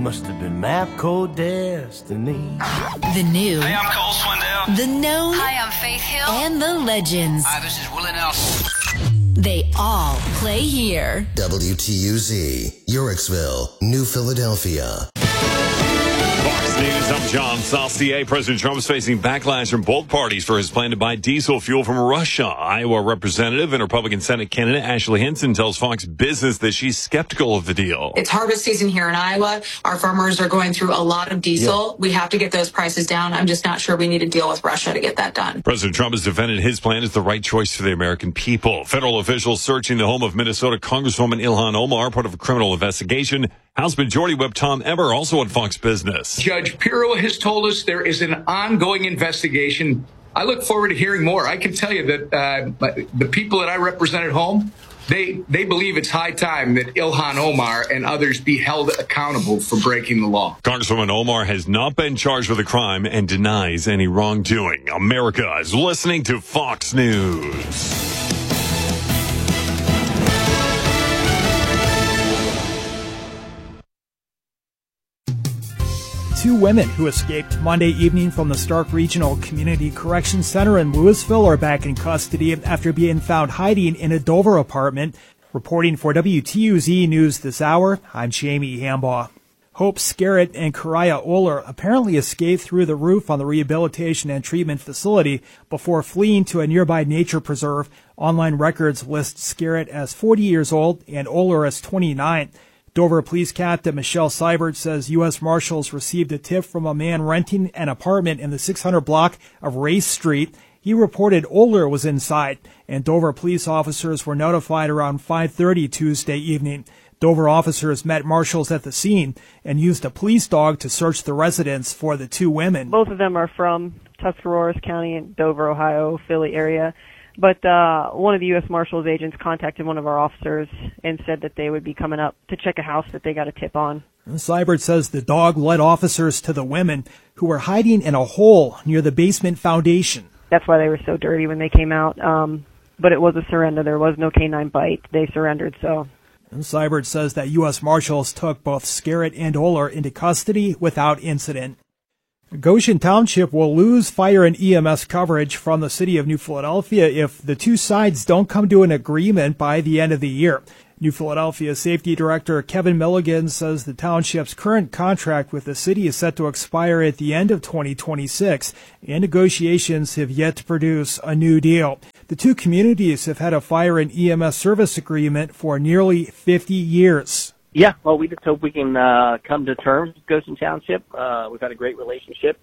must have been map code destiny. The new. Hey, I'm Cole Swindell. The known. Hi, I'm Faith Hill. And the legends. Hi, this is Willie Nelson. They all play here. WTUZ, Yorksville, New Philadelphia. Fox News, I'm John Saucier. President Trump is facing backlash from both parties for his plan to buy diesel fuel from Russia. Iowa Representative and Republican Senate candidate Ashley Hinson tells Fox Business that she's skeptical of the deal. It's harvest season here in Iowa. Our farmers are going through a lot of diesel. We have to get those prices down. I'm just not sure we need to deal with Russia to get that done. President Trump has defended his plan as the right choice for the American people. Federal officials searching the home of Minnesota Congresswoman Ilhan Omar, part of a criminal investigation. House Majority Whip Tom Emmer, also on Fox Business. Judge Pirro has told us there is an ongoing investigation. I look forward to hearing more. I can tell you that the people that I represent at home, they believe it's high time that Ilhan Omar and others be held accountable for breaking the law. Congresswoman Omar has not been charged with a crime and denies any wrongdoing. America is listening to Fox News. Two women who escaped Monday evening from the Stark Regional Community Correction Center in Louisville are back in custody after being found hiding in a Dover apartment. Reporting for WTUZ News this hour, I'm Jamie Hambaugh. Hope Scarrett and Karaya Oler apparently escaped through the roof on the rehabilitation and treatment facility before fleeing to a nearby nature preserve. Online records list Scarrett as 40 years old and Oler as 29. Dover Police Captain Michelle Seibert says U.S. Marshals received a tip from a man renting an apartment in the 600 block of Race Street. He reported Oler was inside, and Dover police officers were notified around 5:30 Tuesday evening. Dover officers met marshals at the scene and used a police dog to search the residence for the two women. Both of them are from Tuscarawas County in Dover, Ohio, Philly area. But one of the U.S. Marshals agents contacted one of our officers and said that they would be coming up to check a house that they got a tip on. Seibert says the dog led officers to the women who were hiding in a hole near the basement foundation. That's why they were so dirty when they came out. But it was a surrender. There was no canine bite. They surrendered, so. And Seibert says that U.S. Marshals took both Scarrett and Oler into custody without incident. Goshen Township will lose fire and EMS coverage from the city of New Philadelphia if the two sides don't come to an agreement by the end of the year. New Philadelphia Safety Director Kevin Milligan says the township's current contract with the city is set to expire at the end of 2026, and negotiations have yet to produce a new deal. The two communities have had a fire and EMS service agreement for nearly 50 years. Yeah, well, we just hope we can come to terms with Goshen Township. We've had a great relationship.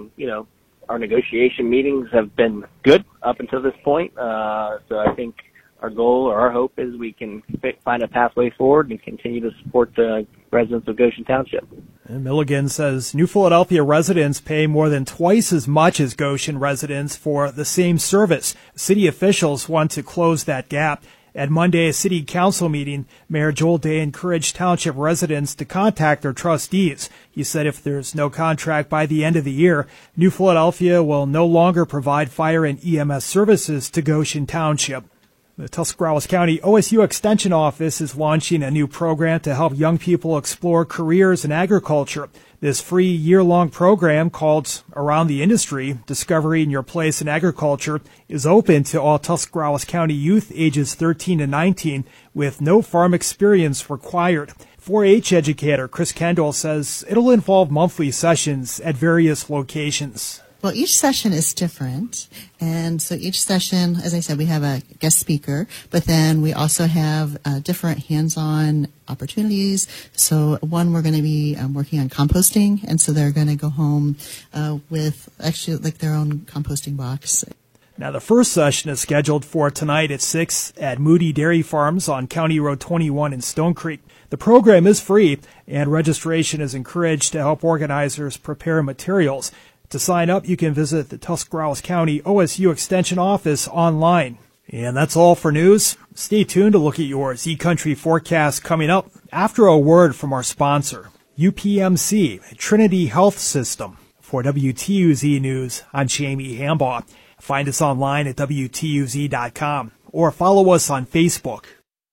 Our negotiation meetings have been good up until this point. So I think our goal or our hope is we can find a pathway forward and continue to support the residents of Goshen Township. And Milligan says New Philadelphia residents pay more than twice as much as Goshen residents for the same service. City officials want to close that gap. At Monday's city council meeting, Mayor Joel Day encouraged township residents to contact their trustees. He said if there's no contract by the end of the year, New Philadelphia will no longer provide fire and EMS services to Goshen Township. The Tuscarawas County OSU Extension Office is launching a new program to help young people explore careers in agriculture. This free year-long program called Around the Industry, Discovering Your Place in Agriculture, is open to all Tuscarawas County youth ages 13 to 19 with no farm experience required. 4-H educator Chris Kendall says it'll involve monthly sessions at various locations. Well, each session is different, and so each session, as I said, we have a guest speaker, but then we also have different hands-on opportunities. So one, we're going to be working on composting, and so they're going to go home with actually like their own composting box. Now, the first session is scheduled for tonight at 6 at Moody Dairy Farms on County Road 21 in Stone Creek. The program is free, and registration is encouraged to help organizers prepare materials. To sign up, you can visit the Tuscarawas County OSU Extension Office online. And that's all for news. Stay tuned to look at your Z-Country forecast coming up after a word from our sponsor, UPMC, Trinity Health System. For WTUZ News, I'm Jamie Hambaugh. Find us online at WTUZ.com or follow us on Facebook.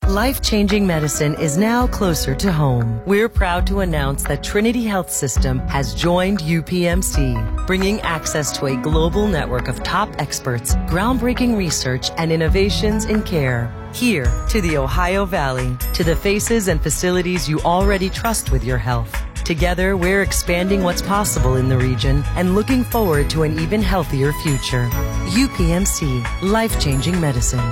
Life-changing medicine is now closer to home. We're proud to announce that Trinity Health System has joined UPMC, bringing access to a global network of top experts, groundbreaking research, and innovations in care. Here to the Ohio Valley, to the faces and facilities you already trust with your health. Together, we're expanding what's possible in the region and looking forward to an even healthier future. UPMC, life-changing medicine.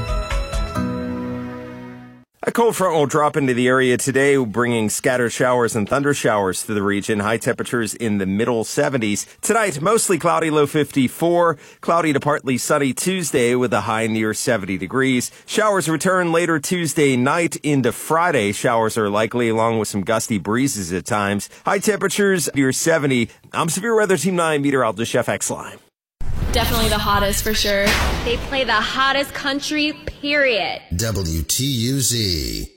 A cold front will drop into the area today, bringing scattered showers and thunder showers to the region. High temperatures in the middle 70s. Tonight, mostly cloudy, low 54. Cloudy to partly sunny Tuesday with a high near 70 degrees. Showers return later Tuesday night into Friday. Showers are likely along with some gusty breezes at times. High temperatures near 70. I'm Severe Weather Team 9 meteorologist Chef X-Line. Definitely the hottest for sure. They play the hottest country, period. WTUZ.